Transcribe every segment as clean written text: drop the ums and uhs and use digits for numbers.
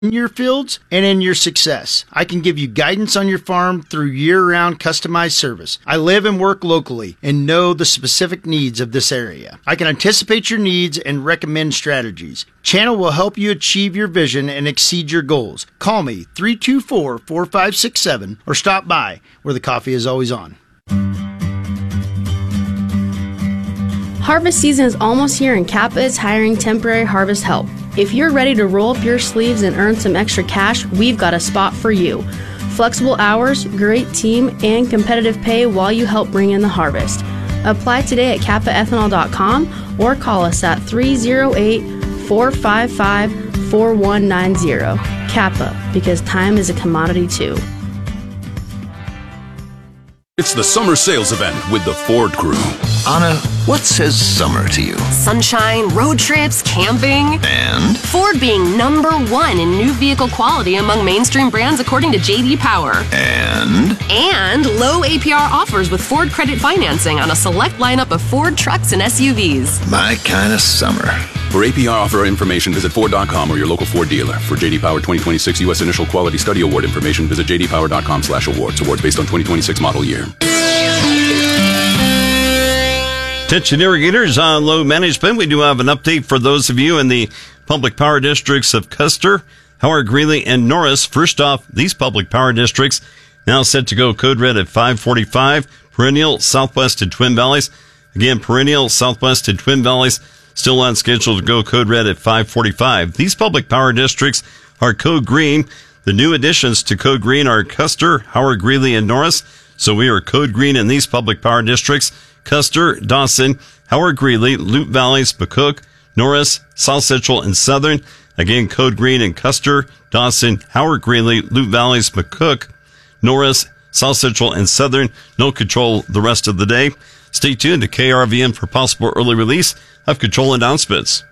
in your fields and in your success. I can give you guidance on your farm through year-round customized service. I live and work locally and know the specific needs of this area. I can anticipate your needs and recommend strategies. Channel will help you achieve your vision and exceed your goals. Call me 324-4567 or stop by where the coffee is always on. Harvest season is almost here and Kappa is hiring temporary harvest help. If you're ready to roll up your sleeves and earn some extra cash, we've got a spot for you. Flexible hours, great team, and competitive pay while you help bring in the harvest. Apply today at kappaethanol.com or call us at 308-455-4190. Kappa, because time is a commodity too. It's the summer sales event with the Ford Crew. Anna, what says summer to you? Sunshine, road trips, camping. And? Ford being #1 in new vehicle quality among mainstream brands according to J.D. Power. And? And low APR offers with Ford credit financing on a select lineup of Ford trucks and SUVs. My kind of summer. For APR offer information, visit Ford.com or your local Ford dealer. For J.D. Power 2026 U.S. Initial Quality Study Award information, visit jdpower.com/awards. Awards based on 2026 model year. Attention irrigators on load management. We do have an update for those of you in the public power districts of Custer, Howard, Greeley, and Norris. First off, these public power districts now set to go code red at 5:45. Perennial, Southwest, and Twin Valleys. Again, Perennial, Southwest, and Twin Valleys still on schedule to go code red at 5:45. These public power districts are code green. The new additions to code green are Custer, Howard, Greeley, and Norris. So we are code green in these public power districts. Custer, Dawson, Howard, Greeley, Loup Valleys, McCook, Norris, South Central, and Southern. Again, code green in Custer, Dawson, Howard, Greeley, Loup Valleys, McCook, Norris, South Central, and Southern. No control the rest of the day. Stay tuned to KRVN for possible early release of control announcements.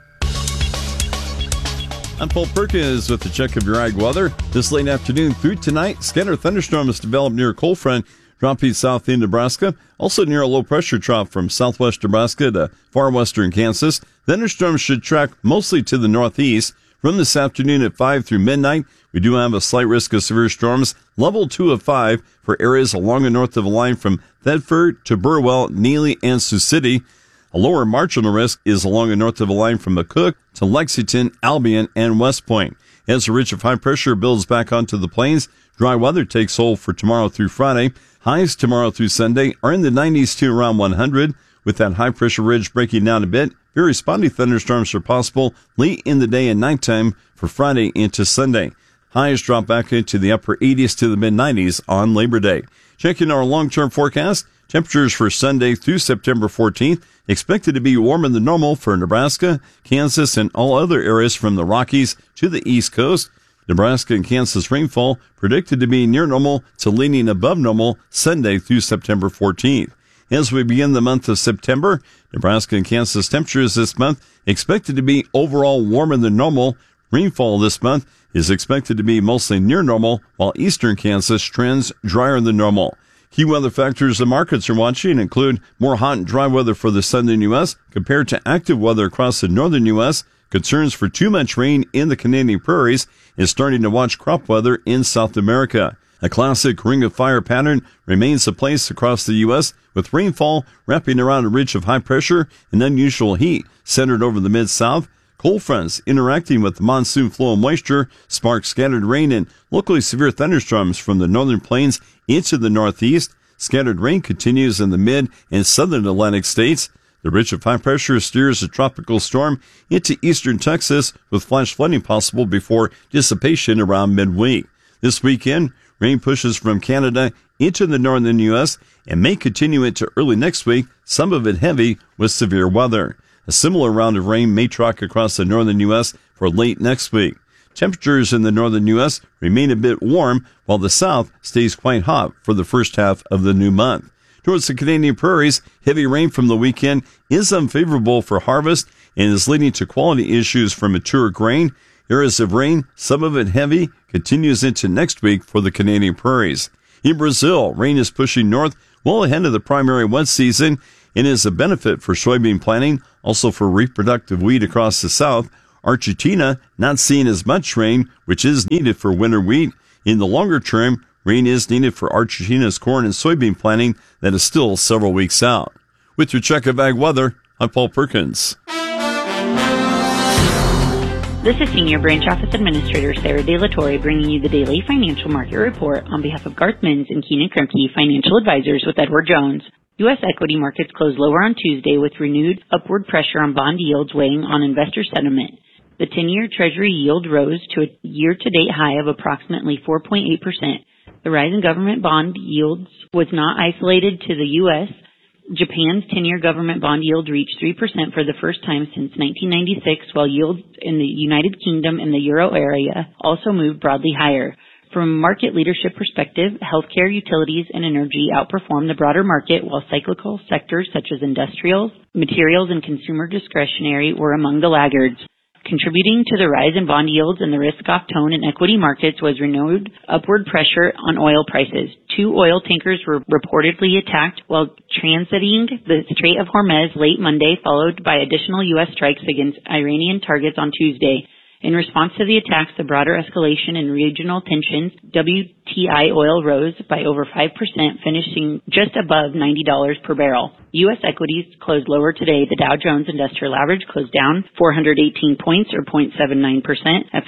I'm Paul Perkins with the check of your ag weather. This late afternoon through tonight, scattered thunderstorms developed near a cold front dropping south in Nebraska, also near a low-pressure trough from southwest Nebraska to far western Kansas. Thunderstorms should track mostly to the northeast. From this afternoon at 5 through midnight, we do have a slight risk of severe storms, level 2 of 5, for areas along and north of the line from Thedford to Burwell, Neely, and Sioux City. A lower marginal risk is along and north of the line from McCook to Lexington, Albion, and West Point. As the ridge of high pressure builds back onto the plains, dry weather takes hold for tomorrow through Friday. Highs tomorrow through Sunday are in the 90s to around 100. With that high-pressure ridge breaking down a bit, very spotty thunderstorms are possible late in the day and nighttime for Friday into Sunday. Highs drop back into the upper 80s to the mid-90s on Labor Day. Checking our long-term forecast, temperatures for Sunday through September 14th expected to be warmer than normal for Nebraska, Kansas, and all other areas from the Rockies to the East Coast. Nebraska and Kansas rainfall predicted to be near normal to leaning above normal Sunday through September 14th. As we begin the month of September, Nebraska and Kansas temperatures this month expected to be overall warmer than normal. Rainfall this month is expected to be mostly near normal, while eastern Kansas trends drier than normal. Key weather factors the markets are watching include more hot and dry weather for the southern U.S. compared to active weather across the northern U.S., concerns for too much rain in the Canadian prairies, and starting to watch crop weather in South America. A classic ring of fire pattern remains in place across the U.S., with rainfall wrapping around a ridge of high pressure and unusual heat centered over the mid-south. Cold fronts interacting with the monsoon flow of moisture spark scattered rain and locally severe thunderstorms from the northern plains into the northeast. Scattered rain continues in the mid and southern Atlantic states. The ridge of high pressure steers a tropical storm into eastern Texas with flash flooding possible before dissipation around midweek. This weekend, rain pushes from Canada into the northern U.S. and may continue into early next week, some of it heavy with severe weather. A similar round of rain may track across the northern U.S. for late next week. Temperatures in the northern U.S. remain a bit warm, while the south stays quite hot for the first half of the new month. Towards the Canadian prairies, heavy rain from the weekend is unfavorable for harvest and is leading to quality issues for mature grain. Areas of rain, some of it heavy, continues into next week for the Canadian prairies. In Brazil, rain is pushing north well ahead of the primary wet season and is a benefit for soybean planting, also for reproductive wheat across the south. Argentina not seeing as much rain, which is needed for winter wheat. In the longer term, rain is needed for Argentina's corn and soybean planting that is still several weeks out. With your check of ag weather, I'm Paul Perkins. This is Senior Branch Office Administrator Sarah De La Torre bringing you the daily financial market report on behalf of Garth Mins and Keenan Kremke Financial Advisors with Edward Jones. U.S. equity markets closed lower on Tuesday with renewed upward pressure on bond yields weighing on investor sentiment. The 10-year Treasury yield rose to a year-to-date high of approximately 4.8%. The rise in government bond yields was not isolated to the U.S. Japan's 10-year government bond yield reached 3% for the first time since 1996, while yields in the United Kingdom and the Euro area also moved broadly higher. From a market leadership perspective, healthcare, utilities, and energy outperformed the broader market, while cyclical sectors such as industrials, materials, and consumer discretionary were among the laggards. Contributing to the rise in bond yields and the risk-off tone in equity markets was renewed upward pressure on oil prices. 2 oil tankers were reportedly attacked while transiting the Strait of Hormuz late Monday, followed by additional U.S. strikes against Iranian targets on Tuesday. In response to the attacks, the broader escalation in regional tensions, WTI oil rose by over 5%, finishing just above $90 per barrel. U.S. equities closed lower today. The Dow Jones Industrial Average closed down 418 points or 0.79% at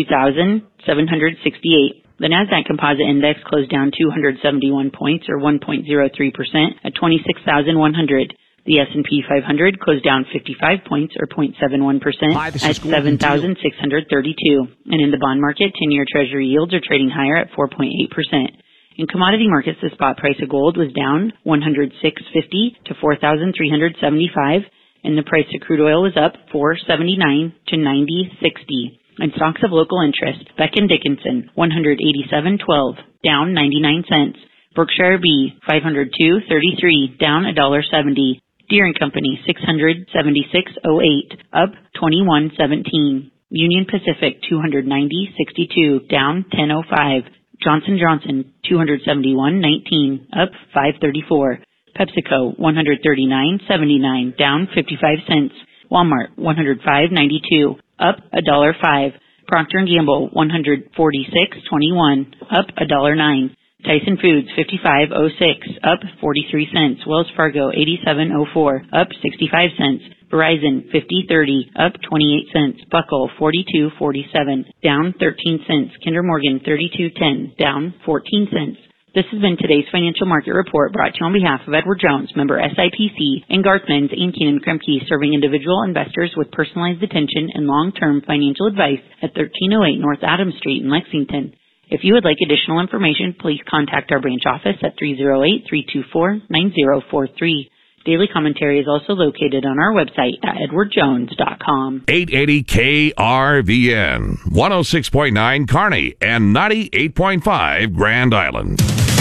52,768. The Nasdaq Composite Index closed down 271 points or 1.03% at 26,100. The S&P 500 closed down 55 points or 0.71% at 7,632. And in the bond market, 10-year Treasury yields are trading higher at 4.8%. In commodity markets, the spot price of gold was down $106.50 to $4,375, and the price of crude oil was up $4.79 to $90.60. And stocks of local interest, Becton Dickinson, $187.12, down 99 cents. Berkshire B, $502.33, down $1.70. Deere & Company, $676.08, up $21.17. Union Pacific, $290.62, down $10.05. Johnson & Johnson, $271.19, up $5.34. PepsiCo, $139.79, down 55 cents. Walmart, $105.92, up $1.05. Procter & Gamble, $146.21, up $1.09. Tyson Foods, $55.06, up 43 cents. Wells Fargo, $87.04, up 65 cents. Verizon, $50.30, up 28 cents. Buckle, $42.47, down 13 cents. Kinder Morgan, $32.10, down 14 cents. This has been today's financial market report brought to you on behalf of Edward Jones, member SIPC, and Garth Mins and Keenan Kremke, serving individual investors with personalized attention and long-term financial advice at 1308 North Adams Street in Lexington. If you would like additional information, please contact our branch office at 308-324-9043. Daily commentary is also located on our website at edwardjones.com. 880 KRVN, 106.9 Kearney, and 98.5 Grand Island.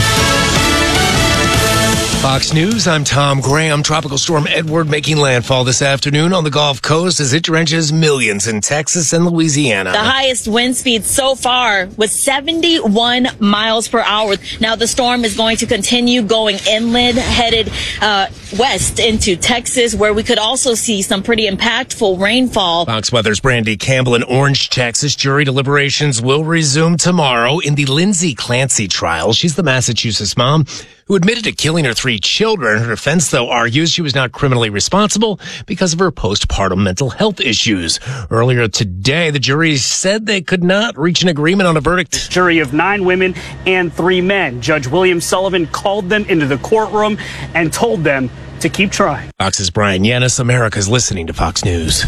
Fox News, I'm Tom Graham. Tropical storm Edward making landfall this afternoon on the Gulf Coast as it drenches millions in Texas and Louisiana. The highest wind speed so far was 71 miles per hour. Now the storm is going to continue going inland, headed west into Texas, where we could also see some pretty impactful rainfall. Fox Weather's Brandy Campbell in Orange, Texas. Jury deliberations will resume tomorrow in the Lindsay Clancy trial. She's the Massachusetts mom who admitted to killing her 3 children. Her defense, though, argues she was not criminally responsible because of her postpartum mental health issues. Earlier today, the jury said they could not reach an agreement on a verdict. Jury of 9 women and 3 men. Judge William Sullivan called them into the courtroom and told them to keep trying. Fox's Brian Yanis. America's listening to Fox News.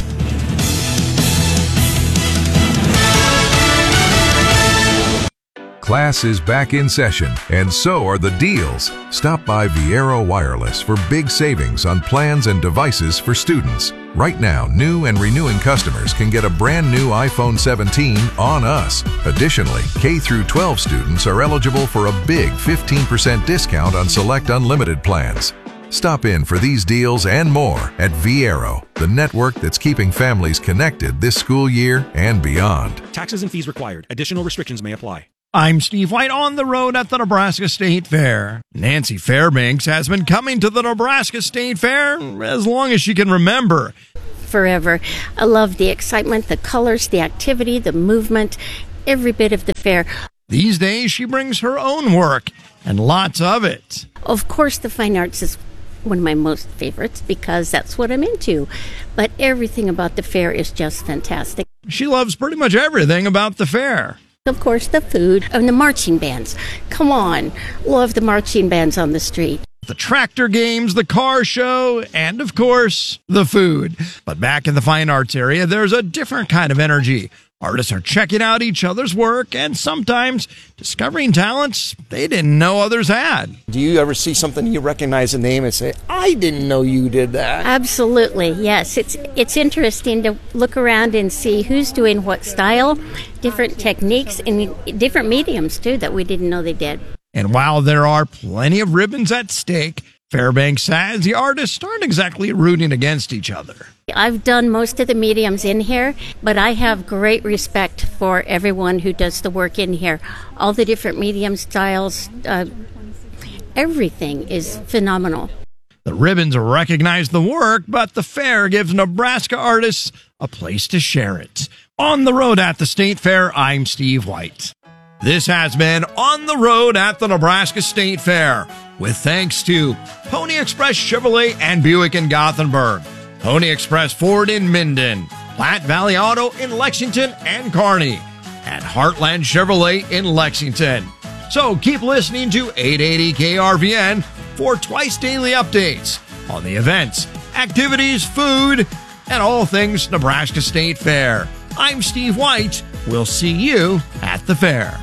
Class is back in session, and so are the deals. Stop by Viero Wireless for big savings on plans and devices for students. Right now, new and renewing customers can get a brand new iPhone 17 on us. Additionally, K through 12 students are eligible for a big 15% discount on select unlimited plans. Stop in for these deals and more at Viero, the network that's keeping families connected this school year and beyond. Taxes and fees required. Additional restrictions may apply. I'm Steve White on the road at the Nebraska State Fair. Nancy Fairbanks has been coming to the Nebraska State Fair as long as she can remember. forever. I love the excitement, the colors, the activity, the movement, every bit of the fair. These days, she brings her own work, and lots of it. Of course, the fine arts is one of my most favorites because that's what I'm into. But everything about the fair is just fantastic. She loves pretty much everything about the fair. Of course, the food and the marching bands. Come on, love the marching bands on the street. The tractor games, the car show, and of course, the food. But back in the fine arts area, there's a different kind of energy. Artists are checking out each other's work and sometimes discovering talents they didn't know others had. Do you ever see something you recognize a name and say, I didn't know you did that? Absolutely, yes. It's interesting to look around and see who's doing what style, different techniques, and different mediums, too, that we didn't know they did. And while there are plenty of ribbons at stake, Fairbanks says the artists aren't exactly rooting against each other. I've done most of the mediums in here, but I have great respect for everyone who does the work in here. All the different medium styles, everything is phenomenal. The ribbons recognize the work, but the fair gives Nebraska artists a place to share it. On the road at the State Fair, I'm Steve White. This has been On the Road at the Nebraska State Fair, with thanks to Pony Express Chevrolet and Buick in Gothenburg, Pony Express Ford in Minden, Platte Valley Auto in Lexington and Kearney, and Heartland Chevrolet in Lexington. So keep listening to 880 KRVN for twice daily updates on the events, activities, food, and all things Nebraska State Fair. I'm Steve White. We'll see you at the fair.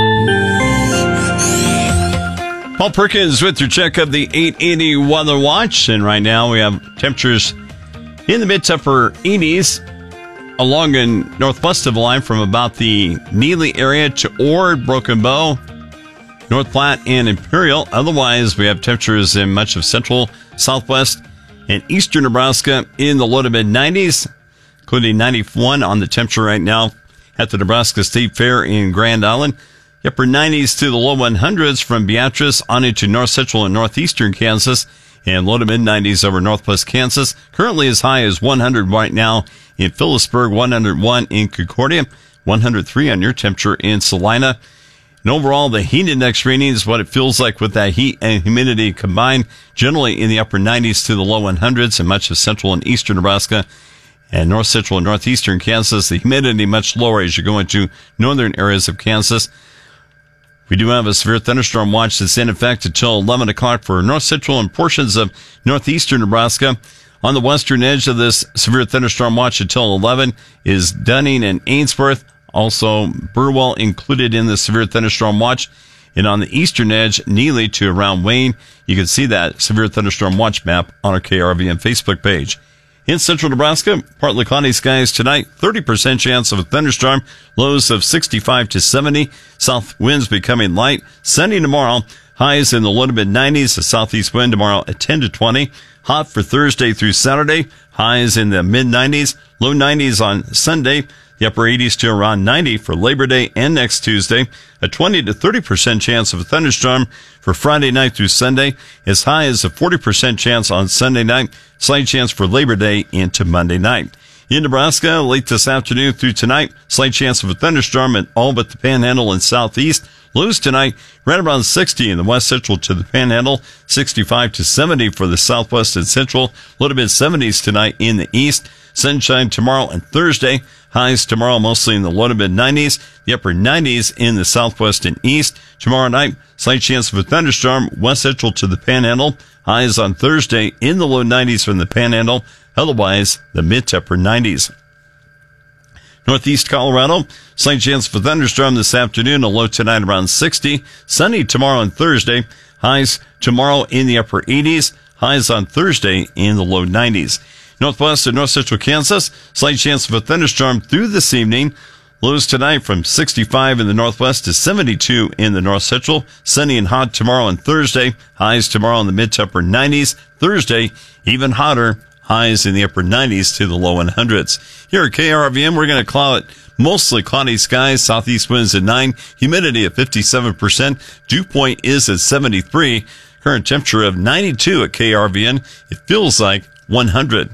Paul Perkins with your check of the 880 Weather Watch. And right now we have temperatures in the mid to upper 80s along and northwest of the line from about the Neely area to Ord, Broken Bow, North Platte, and Imperial. Otherwise, we have temperatures in much of central, southwest, and eastern Nebraska in the low to mid 90s, including 91 on the temperature right now at the Nebraska State Fair in Grand Island. The upper 90s to the low 100s from Beatrice on into north central and northeastern Kansas, and low to mid 90s over northwest Kansas. Currently as high as 100 right now in Phillipsburg, 101 in Concordia, 103 on your temperature in Salina. And overall, the heat index reading is what it feels like with that heat and humidity combined, generally in the upper 90s to the low 100s in much of central and eastern Nebraska. And north central and northeastern Kansas, the humidity much lower as you go into northern areas of Kansas. We do have a severe thunderstorm watch that's in effect until 11 o'clock for north central and portions of northeastern Nebraska. On the western edge of this severe thunderstorm watch until 11 is Dunning and Ainsworth. Also, Burwell included in the severe thunderstorm watch. And on the eastern edge, Neely to around Wayne. You can see that severe thunderstorm watch map on our KRVN Facebook page. In central Nebraska, partly cloudy skies tonight, 30% chance of a thunderstorm, lows of 65 to 70, south winds becoming light. Sunday tomorrow, highs in the low to mid 90s, a southeast wind tomorrow at 10 to 20. Hot for Thursday through Saturday, highs in the mid 90s, low 90s on Sunday, the upper 80s to around 90 for Labor Day and next Tuesday. A 20 to 30% chance of a thunderstorm for Friday night through Sunday, as high as a 40% chance on Sunday night, slight chance for Labor Day into Monday night. In Nebraska, late this afternoon through tonight, slight chance of a thunderstorm in all but the Panhandle and southeast. Lows tonight, right around 60 in the west central to the Panhandle, 65 to 70 for the southwest and central, a little bit 70s tonight in the east. Sunshine tomorrow and Thursday. Highs tomorrow mostly in the low to mid 90s, the upper 90s in the southwest and east. Tomorrow night, slight chance of a thunderstorm west central to the Panhandle. Highs on Thursday in the low 90s from the Panhandle. Otherwise, the mid to upper 90s. Northeast Colorado, slight chance of a thunderstorm this afternoon, a low tonight around 60. Sunny tomorrow and Thursday. Highs tomorrow in the upper 80s. Highs on Thursday in the low 90s. Northwest and north central Kansas, slight chance of a thunderstorm through this evening. Lows tonight from 65 in the northwest to 72 in the north central. Sunny and hot tomorrow and Thursday. Highs tomorrow in the mid to upper 90s. Thursday, even hotter. Highs in the upper 90s to the low 100s. Here at KRVM, we're going to call it mostly cloudy skies, southeast winds at 9, humidity at 57%. Dew point is at 73. Current temperature of 92 at KRVN. It feels like 100.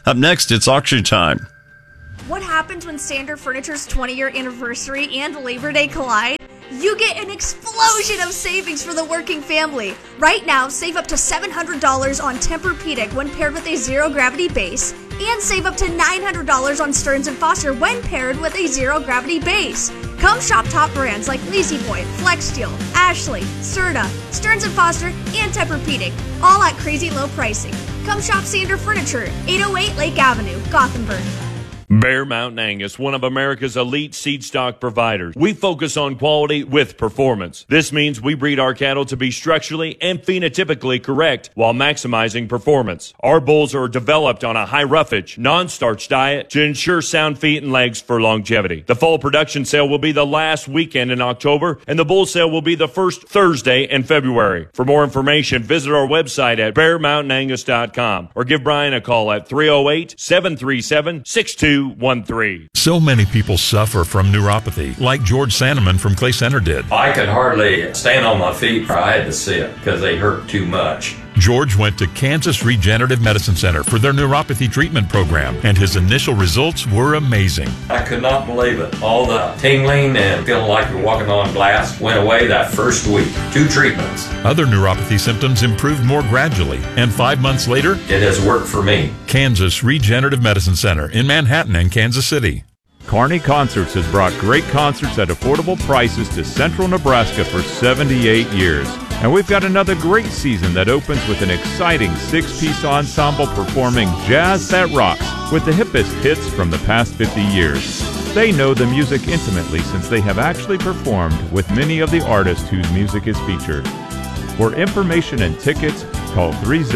Up next, it's auction time. What happens when Standard Furniture's 20-year anniversary and Labor Day collide? You get an explosion of savings for the working family. Right now, save up to $700 on Tempur-Pedic when paired with a zero-gravity base, and save up to $900 on Stearns & Foster when paired with a zero-gravity base. Come shop top brands like La-Z-Boy, FlexSteel, Ashley, Serta, Stearns & Foster, and Tempur-Pedic, all at crazy low pricing. Come shop Standard Furniture, 808 Lake Avenue, Gothenburg. Bear Mountain Angus, one of America's elite seed stock providers. We focus on quality with performance. This means we breed our cattle to be structurally and phenotypically correct while maximizing performance. Our bulls are developed on a high roughage, non-starch diet to ensure sound feet and legs for longevity. The fall production sale will be the last weekend in October, and the bull sale will be the first Thursday in February. For more information, visit our website at bearmountainangus.com or give Brian a call at 308-737-6213. So many people suffer from neuropathy, like George Sandeman from Clay Center did. I could hardly stand on my feet, or I had to sit because they hurt too much. George went to Kansas Regenerative Medicine Center for their neuropathy treatment program, and his initial results were amazing. I could not believe it. All the tingling and feeling like you're walking on glass went away that first week. 2 treatments. Other neuropathy symptoms improved more gradually, and 5 months later, it has worked for me. Kansas Regenerative Medicine Center in Manhattan and Kansas City. Kearney Concerts has brought great concerts at affordable prices to central Nebraska for 78 years. And we've got another great season that opens with an exciting 6-piece ensemble performing Jazz That Rocks with the hippest hits from the past 50 years. They know the music intimately since they have actually performed with many of the artists whose music is featured. For information and tickets, call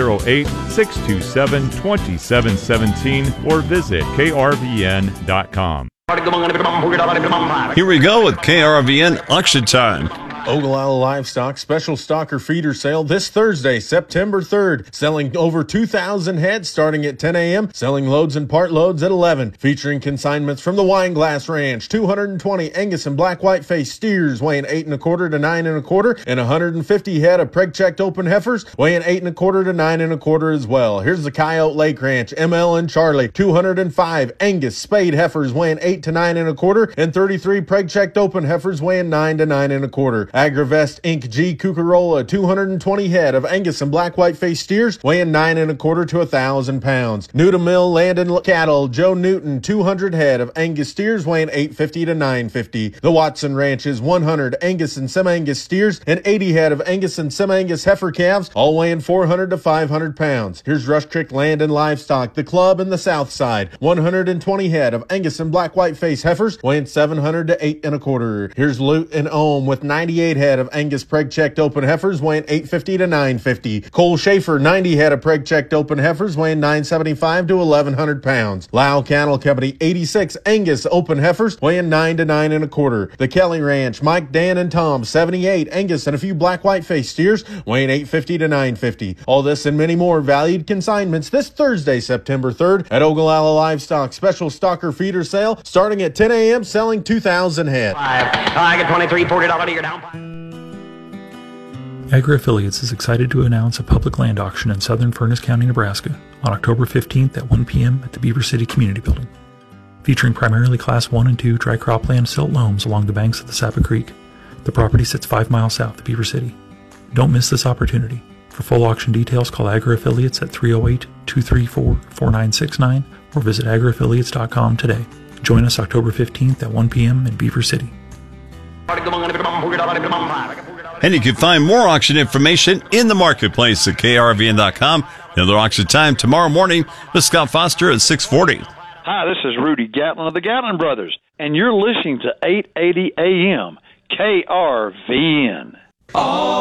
308-627-2717 or visit krvn.com. Here we go with KRVN Auction Time. Ogallala Livestock Special Stocker Feeder Sale this Thursday, September 3rd. Selling over 2,000 heads starting at 10 a.m., selling loads and part loads at 11. Featuring consignments from the Wineglass Ranch, 220 Angus and Black White Face steers weighing 8 1/4 to 9 1/4, and 150 head of preg-checked open heifers weighing 8 1/4 to 9 1/4 as well. Here's the Coyote Lake Ranch, ML and Charlie, 205 Angus spayed heifers weighing 8 to 9 1/4, and 33 preg-checked open heifers weighing 9 to 9 1/4. Agravest Inc. G. Cucarola, 220 head of Angus and Black White Face steers weighing 9 1/4 to 1,000 pounds. Newton Mill Landon Cattle, Joe Newton, 200 head of Angus steers weighing 850 to 950. The Watson Ranch's 100 Angus and Sem-Angus steers and 80 head of Angus and Sem-Angus heifer calves, all weighing 400 to 500 pounds. Here's Rush Creek Land and Livestock, the club in the south side, 120 head of Angus and Black White Face heifers weighing 700 to 8 1/4. Here's Lute and Ohm with 98 head of Angus preg-checked open heifers weighing 850 to 950. Cole Schaefer, 90 head of preg-checked open heifers weighing 975 to 1,100 pounds. Lau Cattle Company, 86 Angus open heifers weighing 9 to 9 1/4. The Kelly Ranch, Mike, Dan, and Tom, 78 Angus and a few Black White Face steers weighing 850 to 950. All this and many more valued consignments this Thursday, September 3rd at Ogallala Livestock Special Stocker Feeder Sale starting at 10 a.m., selling 2,000 head. I get 23, $40 a year down. Agri Affiliates is excited to announce a public land auction in southern Furness County, Nebraska on October 15th at 1 p.m. at the Beaver City Community Building. Featuring primarily Class 1 and 2 dry cropland silt loams along the banks of the Sapa Creek, the property sits 5 miles south of Beaver City. Don't miss this opportunity. For full auction details, call Agri Affiliates at 308-234-4969 or visit agriaffiliates.com today. Join us October 15th at 1 p.m. in Beaver City. And you can find more auction information in the marketplace at krvn.com. Another auction time tomorrow morning with Scott Foster at 6:40. Hi, this is Rudy Gatlin of the Gatlin Brothers, and you're listening to 880 AM KRVN.